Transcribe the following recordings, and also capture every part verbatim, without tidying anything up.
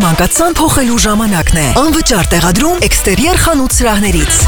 Ցանկացան փոխելու ժամանակն է։ Անվճար տեղադրում էքստերիեր խանութ սրահներից։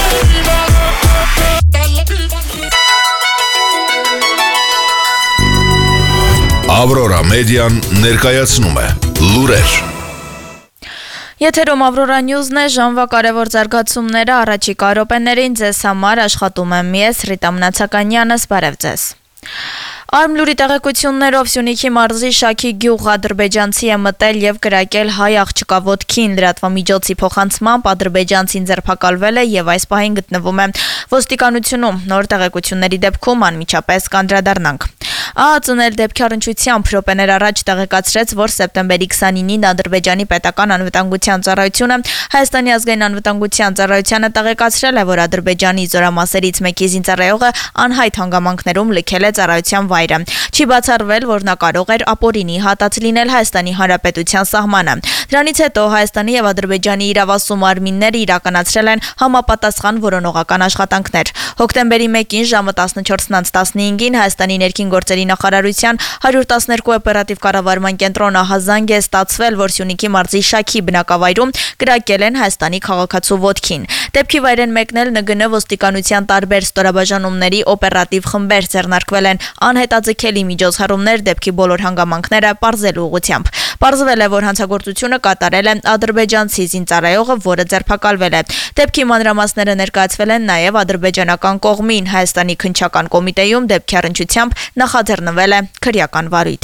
Ավրորա մեդիան ներկայացնում է լուրեր։ Եթերում Ավրորա Նյուզն է, ժամվա կարևոր զարգացումները առաջիկա րոպեներին ձեզ համար աշխատում եմ ես Ռիտա Մնացականյանս, բարև ձեզ։ Արմլուրի տեղեկություններով Սյունիքի մարզի Շաքի գյուղ ադրբեջանցի է մտել եւ կրակել հայ աղջկա ոտքին, լրատվամիջոցի փոխանցմամբ ադրբեջանցին ձերբակալվել է եւ այս պահին գտնվում է ոստիկանությունում։ Նոր տեղեկությունների դեպքում անմիջապես կանդրադառնանք։ ԱԱԾ-ն դեպքի առնչությամբ րոպեներ առաջ տեղեկացրեց, որ սեպտեմբերի քսանինին Ադրբեջանի պետական անվտանգության ծառայությունը Հայաստանի ազգային անվտանգության ծառայությանը տեղեկացրել է, որ Ադրբեջանի զորամասերից մեկի զինծառայողը անհայտ հանգամանքներում լքել է ծառայության վայրը։ Չի բացառվել, որ նա կարող էր ապօրինի հատած լինել Հայաստանի Հանրապետության սահմանը։ Դրանից հետո Հայաստանի եւ Ադրբեջանի իրավասու մարմինները իրականացրել են համապատասխան որոնողական աշխատանքներ։ Հոկտեմբերի մեկին ժամը տասնչորսն տասնհինգին Հայաստանի ներքին գործերի նախարարության հարյուր տասներկու օպերատիվ կառավարման կենտրոն ահազանգ է ստացվել, որ Սյունիքի մարզի Շաքի բնակավայրում կրակել են Հայաստանի քաղաքացու ոտքին։ Դեպքի վայր են մեկնել Ն Գ Ն ոստիկանության տարբեր ստորաբաժանումների օպերատիվ խմբեր, ձեռնարկվել են անհետաձգելի միջոցառումներ դեպքի բոլոր հանգամանքները պարզելու ուղղությամբ։ Պարզվել է, որ հանցագործությունը կատարել է ադրբեջանցի զինծառայողը, որը ձերբակալվել է։ Դեպքի մանրամասները ներկայացվել են նաև ադրբեջանական կողմին։ Հայաստանի քննչական կոմիտեում դեպքի առնչությամբ նախաձեռնվել է քրեական վարույթ։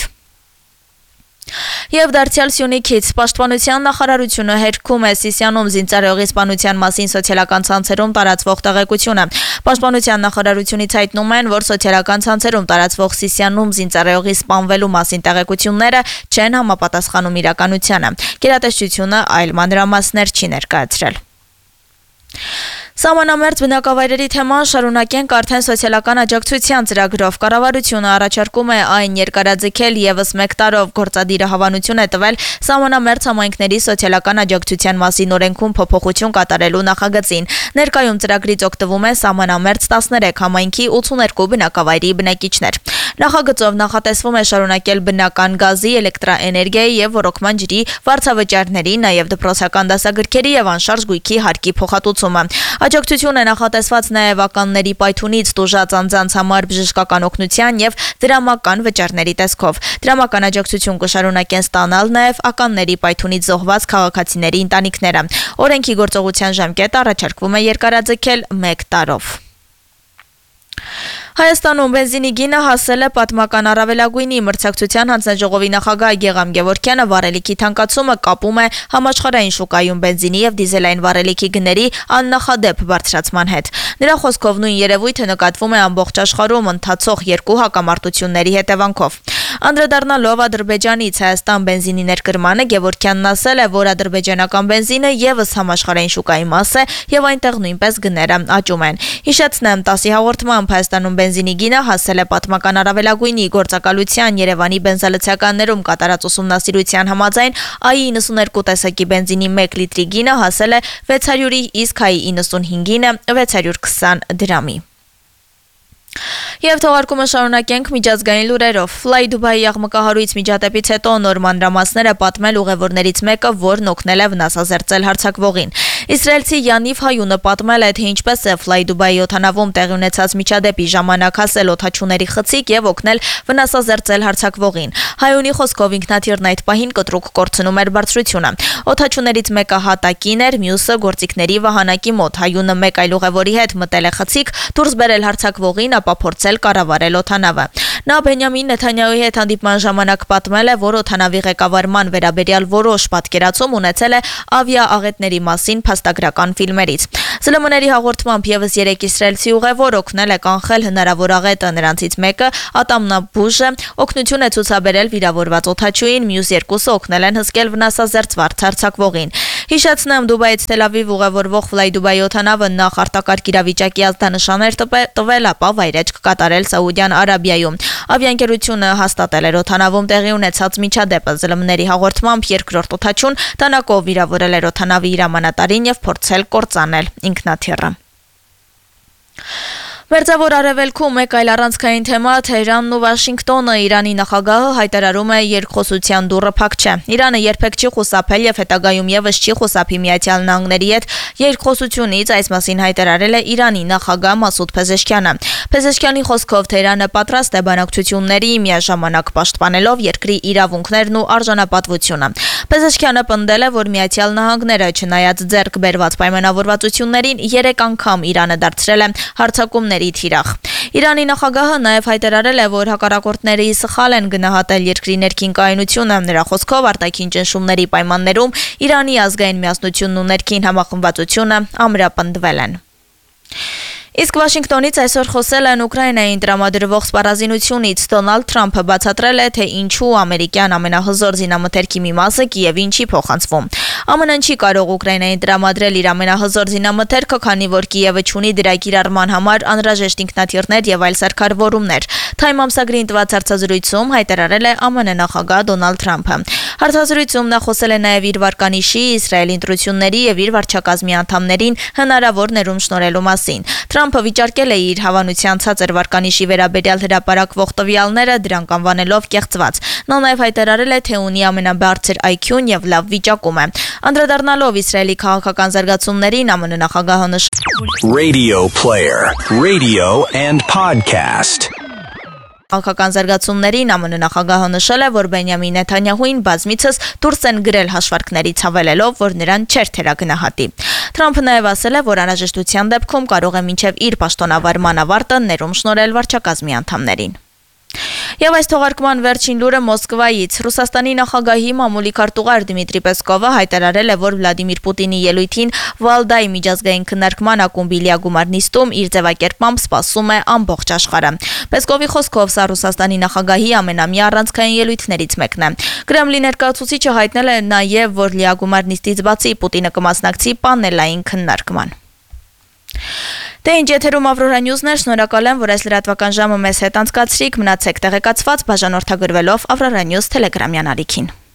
Եվ դարձյալ Սյունիքից Պաշտպանության նախարարությունը հերքում է Սիսիանում զինծառայողի սպանության մասին սոցիալական ցանցերում տարածվող տեղեկությունը։ Պաշտպանության նախարարությունից հայտնում են, որ սոցիալական ցանցերում տարածվող Սիսիանում զինծառայողի սպանվելու մասին տեղեկությունները չեն համապատասխանում իրականությանը։ Գերատեսչությունը այլ մանրամասներ չի ներկայացրել։ Սահմանամերձ բնակավայրերի թեման շարունակենք արդեն սոցիալական աջակցության ծրագրով։ Կառավարությունը առաջարկում է այն երկարաձգել եւս մեկ տարով։ Գործադիրը հավանություն է տվել սահմանամերձ համայնքների սոցիալական աջակցության մասին օրենքում փոփոխություն կատարելու նախագծին։ Ներկայում ծրագրից օգտվում է սահմանամերձ տասներեք համայնքի ութսուներկու բնակավայրի բնակիչներ։ Նախագծով նախատեսվում է շարունակել բնական գազի, էլեկտրաէներգիայի եւ ոռոգման ջրի վարձավճարների, նաեւ դպրոցական դասագրքերի եւ անշարժ գույքի հարկի փոխհատուցումը։ Աջակցություն է նախատեսված նաև ականների պայթունից տուժած անձանց համար բժշկական օգնության եւ դրամական վճարների տեսքով։ Դրամական աջակցություն կշարունակեն ստանալ նաև ականների պայթունից զոհված քաղաքացիների ընտանիքները։ Օրենքի գործողության ժամկետը առաջարկվում է երկարաձգել մեկ տարով։ Հայաստանում բենզինի գինը հասել է պատմական առավելագույնի։ Մրցակցության հանձնաժողովի նախագահ Գեգամ Գևորգյանը վառելիքի թանկացումը կապում է համաշխարհային շուկայում բենզինի եւ դիզելային վառելիքի գների աննախադեպ բարձրացման հետ։ Նրա խոսքով նույն երևույթը նկատվում է ամբողջ աշխարհում ընթացող երկու հակամարտությունների հետևանքով։ Անդրադառնալով Ադրբեջանից Հայաստան բենզինի ներկրմանը, Գևորգյանն ասել է, որ ադրբեջանական բենզինը եւս համաշխարհային շուկայի մաս է եւ այնտեղ նույնպես գները աճում են։ Հիշեցնեմ, տասի հաղորդմամբ Հայաստանում բենզինի գինը հասել է պատմական առավելագույնի գործակալության Երևանի բենզալցականներում կատարած ուսումնասիրության համաձայն Ա-ի իննսուներկու տեսակի բենզինի մեկ լիտրի գինը հասել է վեց հարյուրի, իսկ Ա-ի իննսունհինգինը վեց հարյուր քսան դրամի։ Եվ թողարկումը շարունակենք միջազգային լուրերով։ Fly Dubai աղմկահարույց միջադեպից հետո նոր մանրամասները պատմել ուղևորներից մեկը, որն օգնել է վնասազերծել հարձակվողին։ Իսրայելցի Յանիվ Հայունը պատմել է, թե ինչպես է Fly Dubai օդանավում տեղի ունեցած միջադեպի ժամանակ հասել օդաչուների խցիկ եւ օգնել վնասազերծել հարձակվողին։ Հայունի խոսքով ինքնաթիռն այդ պահին կտրուկ կորցնում էր բարձրությունը։ Օդաչուներից մեկը հատակին էր, մյուսը գործիքների վահանակի մոտ։ Հայունը մեկ այլ ուղևորի հետ մտել է խցիկ, դուրս բերել հարձակվողին, ապա փորձել կառավարել օդանավը։ Նա Բենյամին Նեթանյահուի հետ հանդիպման ժամանակ պատմել է, որ օդանավի ղեկավարման վերաբերյալ որոշ պատկերացում ունեցել է ավիաաղետների մասին փաստագրական ֆիլմերից։ Զ Լ Մ-ների հաղորդմամբ եւս երեք իսրայելցի ուղևոր օգնել է կանխել հնարավոր աղետը։ Նրանցից մեկը Ատամնաբուժը օգնություն է ցուցաբերել վիրավորված օդաչուին, մյուս երկուսը օգնել են հսկել վնասազերծված հարձակվողին։ Հիշեցնեմ, Դուբայից Թել Ավիվ ուղևորվող Fly Dubai օդանավը նախ արտակարգ իրավիճակի ազդանշաններ տվել, ապա վայրեջք կատարել Սաուդյան Արաբիայում։ Ավիաընկերությունը հաստատել էր օդանավում տեղի ունեցած միջադեպը։ Զ Լ Մ-ների հաղորդմամբ երկրորդ օդաչուն տանակով վիրավորել էր օդանավի հրամանատարին եւ փորձել կործանել ինքնաթիռը։ Մերձավոր արևելքում մեկ այլ առանցքային թեմա Թեհրանն ու Վաշինգտոնը Իրանի նախագահը հայտարարում է երկխոսության դուռը փակ չէ։ Իրանը երբեք չի խուսափել եւ հետագայում եւս չի խուսափի Միացյալ Նահանգների հետ երկխոսությունից, այս մասին հայտարարել է Իրանի նախագահ Մասուդ Փեզեշքյանը։ Փեզեշքյանի խոսքով Թեհրանը պատրաստ է բանակցությունների, միաժամանակ պաշտպանելով երկրի իրավունքներն ու արժանապատվությունը։ Փեզեշքյանը պնդել է, որ Միացյալ Նահանգները, չնայած ձեռք բերված պայմանավորվածություններին, երեք անգամ Իրանը դարձրել է հարձակումների թիրախ։ Իրանի նախագահը նաև հայտարարել է, որ հակառակորդների սխալ են գնահատել երկրի ներքին կայունությունը։ Նրա խոսքով արտաքին ճնշումների պայմաններում Իրանի ազգային միասնությունն ու ներքին համախմբվածությունը ամրապնդվել են։ Իսկ Վաշինգտոնից այսօր խոսել են Ուկրաինային տրամադրվող սպառազինությունից։ Դոնալդ Թրամփը բացատրել է, թե ինչու ամերիկյան ամենահզոր զինամթերքի մի մասը Կիևին չի փոխանցվում։ ԱՄՆ-ն չի կարող Ուկրաինային տրամադրել իր ամենահզոր զինամթերքը, քանի որ Կիևը չունի դրա կիրառման համար անհրաժեշտ ինքնաթիռներ եւ այլ սարքավորումներ։ Time ամսագրին տված հարցազրույցում հայտարարել է ԱՄՆ նախագահ Դոնալդ Թրամփը։ Հարցազրույցում նա խոսել է նաև իր վարկանիշի, Իսրայելի ընտրությունների եւ իր վարչակազմի անդամներին հնարավոր ներում շնորհելու մասին։ Թրամփը վիճարկել է իր հավանության ցածր վարկանիշի վերաբերյալ հրապարակվող տվյալները, դրանք անվանելով կեղծված։ Նա նաև հայտարարել է, թե ունի ամենաբարձր այ քյուն եւ լավ վիճակում է։ Անդրադառնալով Իսրայելի քաղաքական զարգացումներին, ԱՄՆ նախագահը նշել Radio player, radio and podcast. Քաղաքական զարգացումներին ԱՄՆ նախագահը նշել է, որ Բենյամին Նեթանյահուին բազմիցս դուրս են գրել հաշվարկներից, հավելելով, որ նրան չէր թերագնահատի։ Թրամփը նաև ասել է, որ անհրաժեշտության դեպքում կարող է մինչև իր պաշտոնավարման ավարտը ներում շնորհել վարչակազմի անդամներին։ Եվ այս թողարկման վերջին լուրը Մոսկվայից։ Ռուսաստանի նախագահի մամուլի քարտուղար Դմիտրի Պեսկովը հայտարարել է, որ Վլադիմիր Պուտինի ելույթին Վալդայի միջազգային քննարկման ակումբի լիագումար նիստում իր ձևակերպմամբ սպասում է ամբողջ աշխարհը։ Պեսկովի խոսքով սա Ռուսաստանի նախագահի ամենամյա առանցքային ելույթներից մեկն է։ Կրեմլի ներկայացուցիչը հայտնել է նաև, որ լիագումար նիստից բացի Պուտինը կմասնակցի պանելային քննարկման։ Դե ինչ եթերում Ավրորա Նյուզն էր, շնորհակալ եմ, որ այս լրատվական ժամը մեզ հետ անցկացրիք, մնացեք տեղեկացված բաժանորդագրվելով Ավրորա Նյուզ Telegram-յան ալիքին։